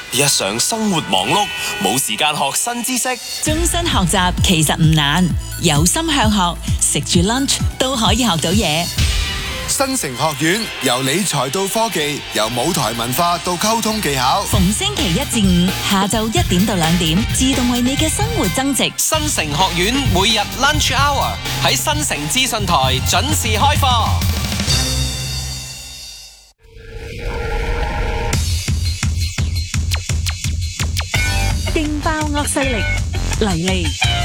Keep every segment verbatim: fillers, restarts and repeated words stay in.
日常生活忙碌，冇時間學新知識。 終身學習其實唔難，有心向學，食住 lunch 都可以學到嘢。 新城學院由理財到科技，由舞台文化到溝通技巧。 逢星期一至五下晝一點到兩點，自動為你嘅生活增值。 新城學院每日 lunch hour 喺新城資訊台準時開課。 勁爆惡勢力嚟嚟，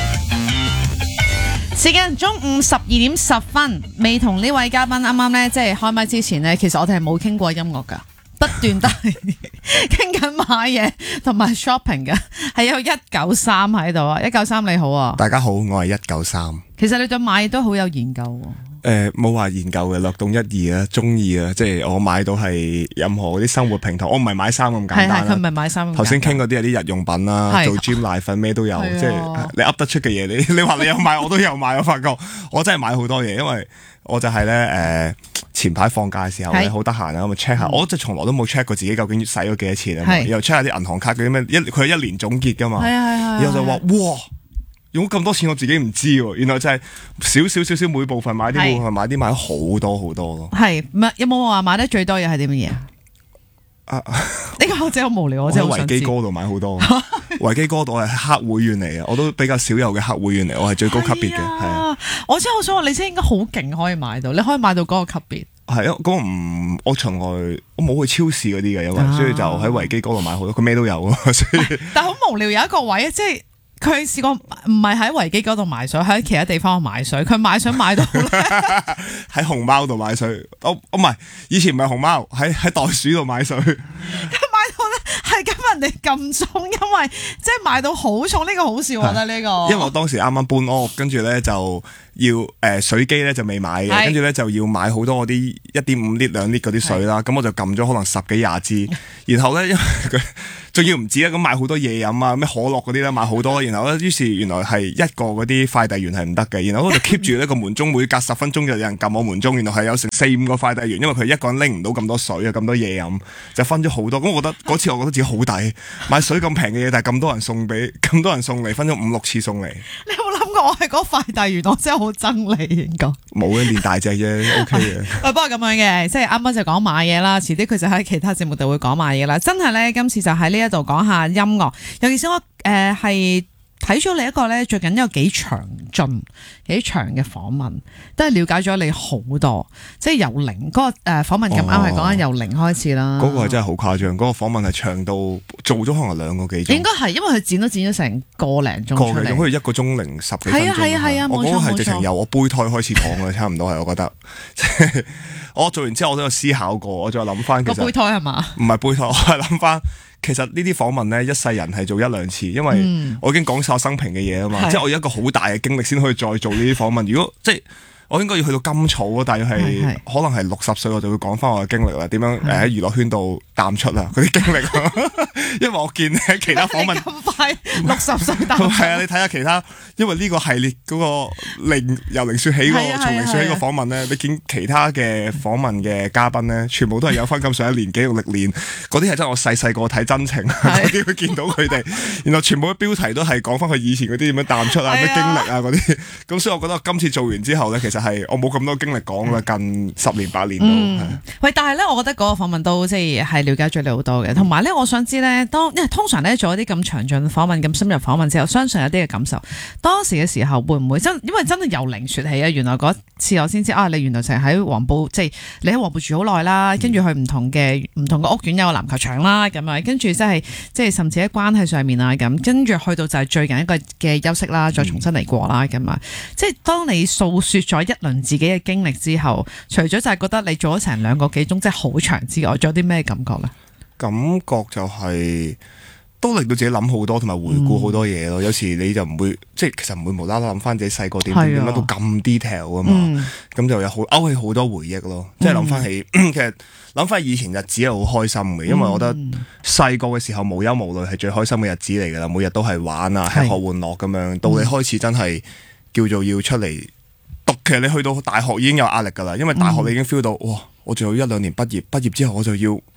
時間中午十二點十分，未同呢位嘉賓啱啱咧，即係開麥之前呢，其實我哋係冇傾過音樂噶，不斷都係傾緊買嘢同埋 shopping 噶，係有一九三喺度啊！一九三你好啊， 大家好，我係一九三。 其實你對買嘢都好有研究喎。 誒，冇話研究嘅，略懂一二啊，中意啊，即係我買到係任何嗰啲生活平台，我唔係買衫咁簡單啦。 係係，佢唔係買衫咁簡單。頭先傾嗰啲係啲日用品啦，做 gym 奶粉咩都有，即係你噏得出嘅嘢，你你話你有買，我都有買。我發覺我真係買好多嘢，因為我就係咧誒，前排放假嘅時候咧，好得閒啊，咁啊 check 下，我就從來都冇 check 過自己究竟使咗幾多錢啊嘛，又 check 下啲銀行卡嗰啲咩，一佢係一年總結噶嘛，然後就話哇。用咁多錢我自己唔知喎，原來就係少少少少每部分買啲，每部分買啲買咗好多好多咯。係， 有冇話買得最多嘢係啲乜嘢啊？呢個真係好無聊，我真係好想知。 我喺維基哥度買好多，維基哥度係黑會員嚟嘅，我都比較少有嘅黑會員嚟，我係最高級別嘅。係啊， 我真係好想話你真係應該好勁可以買到，你可以買到嗰個級別。 係啊，嗰個唔，我從來我冇去超市嗰啲嘅，因為所以就喺維基哥度買好多，佢咩都有啊。所以但係好無聊，有一個位即係。佢試過唔係喺維基嗰度買水，喺其他地方買水。佢買水買到喺熊貓度買水。我我唔係，以前唔係熊貓，喺喺袋鼠度買水。佢買到咧係咁人哋咁重，因為即係買到好重，呢、這個好笑，我覺得呢個。 因為我當時啱啱搬屋，跟住咧就要誒、呃、水機咧就未買嘅，跟住咧就要買好多嗰啲一點五 lit 兩 lit 嗰啲水啦。咁我就撳咗可能十幾廿支，然後咧因為佢。仲要唔止啊！咁買好多嘢飲啊，咩可樂嗰啲咧買好多，然後咧於是原來係一個嗰啲快遞員係唔得嘅，然後我就 keep 住呢個門鐘，每隔十分鐘就有人撳我門鐘，原來係有成四五個快遞員，因為佢一個人拎唔到咁多水啊，咁多嘢飲，就分咗好多。咁我覺得嗰次我覺得自己好抵，買水咁平嘅嘢，但係咁多人送俾，咁多人送嚟，分咗五六次送嚟。 你有冇諗過我係嗰個快遞員？我真係好憎你應該。冇嘅，練大隻啫，OK 嘅。 不過咁樣嘅，即係啱啱就講買嘢啦，遲啲佢就喺其他節目度會講買嘢啦。真係咧，今次就喺呢一度講下音樂，尤其是我誒係睇咗你一個咧最近一個幾詳盡、幾長嘅訪問，都係了解咗你好多，即係由零嗰、那個誒訪、呃、問咁啱係講緊由零開始啦。 嗰、哦那個係真係好誇張，嗰、那個訪問係長到做咗可能兩個幾鐘。 應該係因為佢剪都剪咗成個零鐘出嚟， 個零好似一個鐘零十幾分鐘。係啊係啊係啊， 我嗰個係直情由我胚胎開始講嘅，差唔多係我覺得。我做完之後我都有思考過，我再諗翻其實個胚胎係嘛？唔係胚胎，我係諗翻。其實呢啲訪問咧，一世人係做一兩次，因為我已經講晒我生平嘅嘢啊嘛，嗯、即係我有一個好大嘅經歷先可以再做呢啲訪問。如果即係我應該要去到甘草咯，大約係可能係六十歲，我就會講翻我嘅經歷啦。點樣誒喺娛樂圈度淡出啊？嗰啲經歷，因為我見喺其他訪問咁快六十歲淡出， 係啊！你睇下其他，因為呢個系列嗰個零由零說起個從零說起個訪問咧，你見其他嘅訪問嘅嘉賓咧，全部都係有翻咁上一年紀嘅歷練，嗰啲係真係我細細個睇真情嗰啲會見到佢哋，然後全部嘅標題都係講翻佢以前嗰啲點樣淡出啊、咩經歷啊嗰啲，咁所以我覺得今次做完之後咧，其實就係我冇咁多經歷講啦，近十年八年都。 嗯、喂，但係咧，我覺得嗰個訪問都即係係了解咗你好多嘅，同埋咧，我想知咧，當因為通常咧做一啲咁詳盡訪問、咁深入訪問之後，相信有啲嘅感受。當時嘅時候會唔會真？因為真係由零説起啊！原來嗰次我先知啊，你原來就係喺黃埔，即係你喺黃埔住好耐啦，跟住去唔同嘅唔同嘅屋苑有個籃球場啦，咁啊，跟住即係即係甚至喺關係上面啊咁，跟住去到就係最近一個嘅休息啦，再重新嚟過啦，咁啊，即係當你訴説咗一輪自己嘅經歷之後，除咗就係覺得你做咗成兩個幾鐘，即係好長之外，仲有啲咩感覺呢？ 感覺就係、是、都令到自己諗好多，同埋回顧好多嘢咯。嗯、有時你就唔會，即係其實唔會無啦啦諗翻自己細個點點點，乜都咁 detail 啊嘛。咁、嗯、就有好勾起好多回憶咯。即係諗翻起，嗯、其實諗翻以前日子係好開心嘅，因為我覺得細個嘅時候無憂無慮係最開心嘅日子嚟噶啦。每日都係玩啊，吃喝玩樂咁樣。到你開始真係叫做要出嚟讀，其實你去到大學已經有壓力噶啦，因為大學你已經 feel 到哇，我仲有一兩年畢業，畢業之後我就要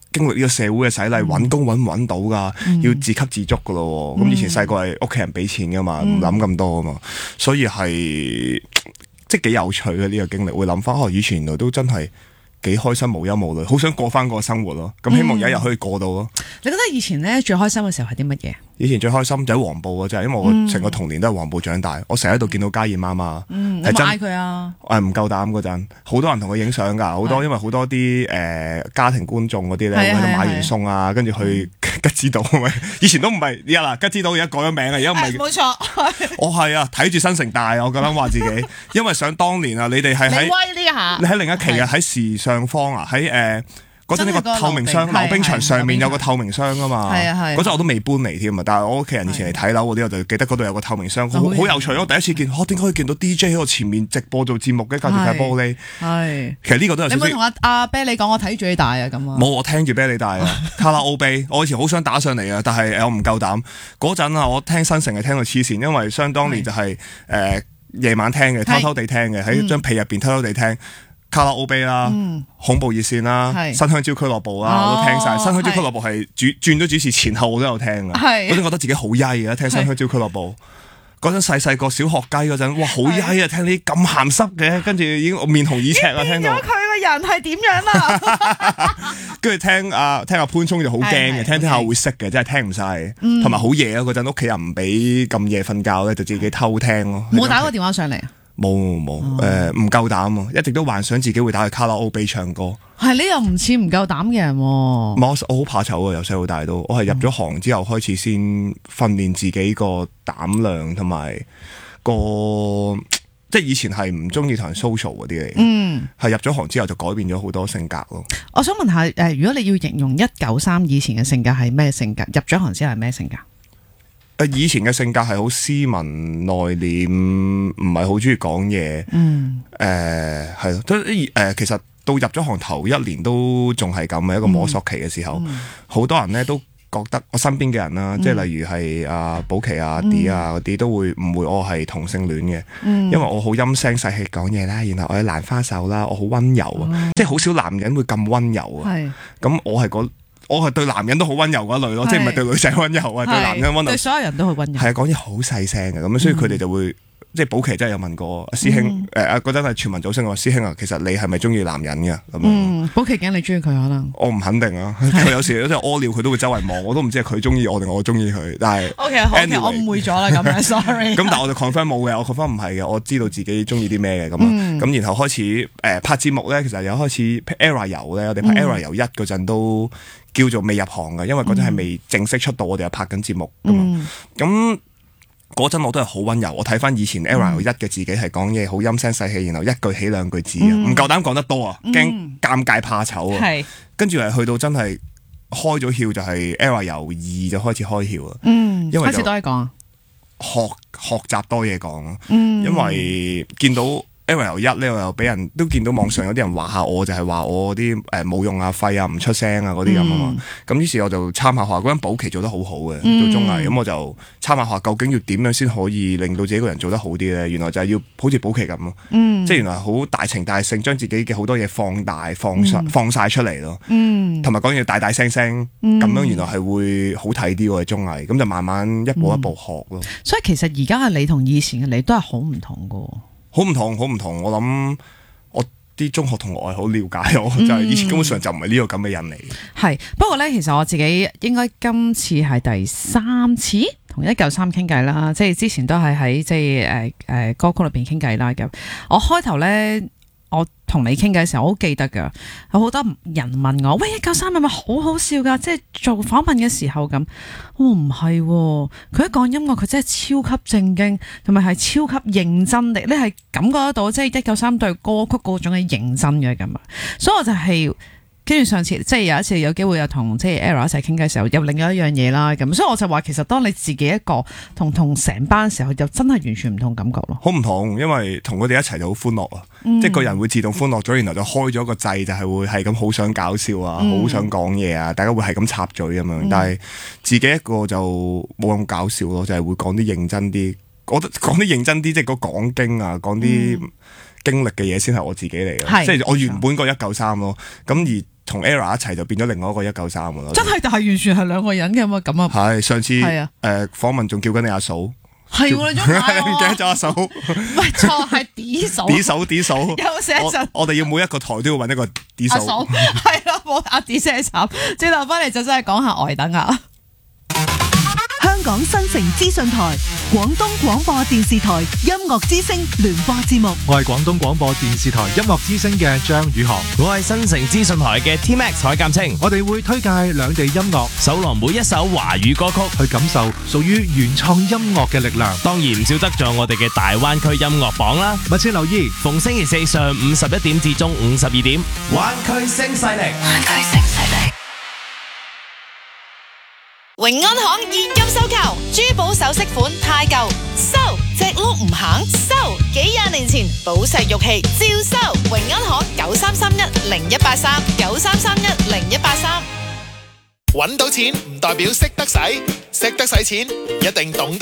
經歷呢個社會嘅洗禮，揾工揾唔揾到㗎， 嗯要自給自足㗎咯。咁、嗯、以前細個係屋企人俾錢㗎嘛，唔諗咁多㗎嘛，所以係即係幾有趣嘅呢個經歷。會諗翻哦，以前原來都真係幾開心，無憂無慮，好想過翻嗰個生活咯。咁希望有一日可以過到咯。 你覺得以前咧最開心嘅時候係啲乜嘢？ 以前最開心就喺黃埔嗰陣，因為我成個童年都係黃埔長大，我成日喺度見到家燕媽媽， 嗯， 係真嗌佢啊！ 誒唔夠膽嗰陣，好多人同佢影相㗎，好多因為好多啲誒、呃、家庭觀眾嗰啲咧，喺度買完餸啊，跟住去吉之島，以前都唔係而家啦，吉之島而家改咗名啊，而家唔係。 冇錯， 我係啊，睇住新城大，我咁樣話自己，因為想當年啊，你哋係喺威呢下， 你喺另一期啊，喺時尚坊啊，喺誒。嗰陣呢個透明箱溜冰場上面有個透明箱啊嘛，嗰陣我都未搬嚟添啊，但係我屋企人以前嚟睇樓嗰啲，我就記得嗰度有個透明箱，好好有趣咯。我第一次見，我點解可以見到 D J 喺我前面直播做節目嘅，隔住塊玻璃。係，其實呢個都有少少。 你有冇同阿阿啤你講我睇住你大啊咁啊？ 冇，我聽住啤你大啊。卡拉 O B，我以前好想打上嚟啊，但係我唔夠膽。嗰陣啊，我聽新城係聽到黐線，因為相當年就係誒夜晚聽嘅，偷偷地聽嘅，喺張被入邊偷偷地聽。卡拉 O B 啦，嗯、恐怖熱線啦，新香蕉俱樂部啦，哦、我都聽晒。新香蕉俱樂部係轉轉咗主持前後我都有聽㗎。嗰陣覺得自己好曳嘅，聽新香蕉俱樂部。嗰陣細細個小學雞嗰陣，哇好曳啊！聽啲咁鹹濕嘅，跟住已經我面紅耳赤啊！聽到。佢個人係點樣啊？跟住聽阿聽阿潘聰就好驚嘅，聽聽下會識嘅，真係聽唔晒，同埋好夜啊！嗰陣屋企人唔俾咁夜瞓覺咧，就自己偷聽咯。 冇打過電話上嚟啊？ 冇冇誒，唔夠膽啊！一直都幻想自己會打去卡拉 O B 唱歌。 係你又唔似唔夠膽嘅人喎。 我我好怕醜啊！由細到大都，我係入咗行之後開始先訓練自己個膽量同埋個，即係以前係唔中意同人 social 嗰啲嚟嘅。嗯，係入咗行之後就改變咗好多性格咯。 我想問下誒，如果你要形容一九三以前嘅性格係咩性格？入咗行之後係咩性格？ 以前嘅性格係好斯文內斂，唔係好中意講嘢。嗯，誒係咯，都誒、呃、其實到入咗行頭一年都仲係咁嘅一個摸索期嘅時候，好、嗯、多人咧都覺得我身邊嘅人啦，嗯、即係例如係阿寶琪啊、D 啊嗰啲都會誤會我係同性戀嘅，嗯、因為我好陰聲細氣講嘢啦，然後我係蘭花手啦，我好溫柔啊，嗯、即係好少男人會咁溫柔啊。係咁是，我係嗰。我係對男人都好溫柔嗰類咯，是即係唔係對女仔溫柔啊，是對男人溫柔。對所有人都好溫柔。係啊，講嘢好細聲嘅，咁所以佢哋就會、嗯、即係寶琪真係有問過師兄，誒啊嗰陣係全民造星，我話師兄啊，其實你係咪中意男人嘅咁樣？嗯，寶琪驚你中意佢可能。我唔肯定啊，佢是有時有啲屙尿佢都會周圍望，我都唔知係佢中意我定我中意佢。但係 OK 好，anyway, 我誤會咗啦，咁樣 sorry。 咁但係我就 confirm 冇嘅，我 confirm 唔係嘅，我知道自己中意啲咩嘅咁啊。咁、嗯、然後開始誒、呃、拍節目咧，其實有開始 Era 遊咧，我哋拍 Era 遊一嗰陣都。叫做未入行嘅，因為嗰陣係未正式出道，我哋又拍緊節目㗎嘛。咁嗰陣我都係好溫柔，我睇翻以前 Era 一嘅自己係講嘢好陰聲細氣，然後一句起兩句字啊，唔夠膽講得多啊，驚尷尬怕醜啊。係跟住係去到真係開咗竅，就係 Era 由二就開始開竅啊。嗯，因為開始多嘢講，學學習多嘢講啊。嗯，因為見到。Era 由一咧，我又俾人都見到網上有啲人話下我，就係話我啲誒冇用啊、廢啊、唔出聲啊嗰啲咁啊嘛。咁於是我就參考下嗰陣寶琪做得好好嘅做綜藝，咁我就參考下究竟要點樣先可以令到自己個人做得好啲咧？原來就係要好似寶琪咁咯，即係原來好大情大性，將自己嘅好多嘢放大、放晒、放曬出嚟咯。同埋講嘢大大聲聲，咁樣原來係會好睇啲喎綜藝。咁就慢慢一步一步學咯。所以其實而家嘅你同以前嘅你都係好唔同噶。好唔同，好唔同。我諗我啲中學同學係好了解我，嗯、就係以前根本上就唔係呢個咁嘅人嚟。係，不過咧，其實我自己應該今次係第三次同一九三傾偈啦，即係之前都係喺即係誒誒歌曲裏邊傾偈啦。咁我開頭咧。我同你傾偈嘅時候，我好記得噶，有好多人問我：喂，一九三係咪好好笑噶？即係做訪問嘅時候咁。我唔係，佢一講音樂，佢真係超級正經，同埋係超級認真力。你係感覺得到，即係一九三對歌曲嗰種嘅認真嘅咁啊。所以我就係、是。跟住上次即係有一次有機會又同即係 Era 一齊傾偈嘅時候，又另外一樣嘢啦咁，所以我就話其實當你自己一個同同成班嘅時候，又真係完全唔同感覺咯。好唔同，因為同佢哋一齊就好歡樂啊，嗯、即係個人會自動歡樂咗，然後就開咗個掣，就係會係咁好想搞笑啊，好、嗯、想講嘢啊，大家會係咁插嘴咁樣。嗯、但係自己一個就冇咁搞笑咯，就係、是、會講啲認真啲，我覺得講啲認真啲，即係個講經啊，講啲經歷嘅嘢先係我自己嚟嘅，嗯、即係我原本個一九三咯，咁而。 同 Era 一齊就變咗另外一個一九三噶啦。 真係，但係完全係兩個人嘅嘛，咁啊。 係上次係啊誒訪問仲叫緊你阿嫂。 係喎，你唔記得咗阿嫂， 唔係錯，係 D 嫂 ，D 嫂 D 嫂， 有寫一陣， 我哋要每一個台都要揾一個 D 嫂， 阿嫂係咯，冇阿 D 先係慘。轉頭翻嚟就真係講下呆等啊！ 香港新城資訊台、廣東廣播電視台音樂之聲聯播節目。 我係廣東廣播電視台音樂之聲嘅張宇航， 我係新城資訊台嘅 T Max 海鑑清。 我哋會推介兩地音樂， 搜羅每一首華語歌曲， 去感受屬於原創音樂嘅力量。 當然唔少得咗我哋嘅大灣區音樂榜啦。 密切留意， 逢星期四上午十一點至中午十二點，灣區聲勢力，灣區聲勢力。 永安行現金收購，珠寶首飾款太舊，收隻碌唔行，收幾廿年前寶石玉器照收。永安行九三三一零一八三九三三一零一八三。 搵到錢唔代表識得使，識得使錢唔一定懂得